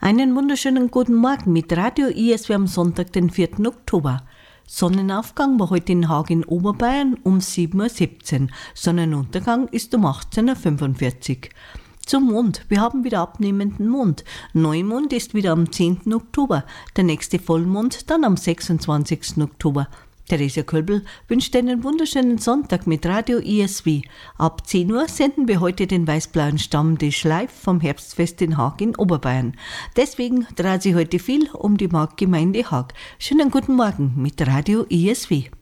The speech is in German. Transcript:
Einen wunderschönen guten Morgen mit Radio ISW am Sonntag, den 4. Oktober. Sonnenaufgang war heute in Haag in Oberbayern um 7.17 Uhr. Sonnenuntergang ist um 18.45 Uhr. Zum Mond. Wir haben wieder abnehmenden Mond. Neumond ist wieder am 10. Oktober. Der nächste Vollmond dann am 26. Oktober. Theresia Kölbl wünscht einen wunderschönen Sonntag mit Radio ISW. Ab 10 Uhr senden wir heute den weiß-blauen Stammtisch live vom Herbstfest in Haag in Oberbayern. Deswegen dreht sich heute viel um die Marktgemeinde Haag. Schönen guten Morgen mit Radio ISW.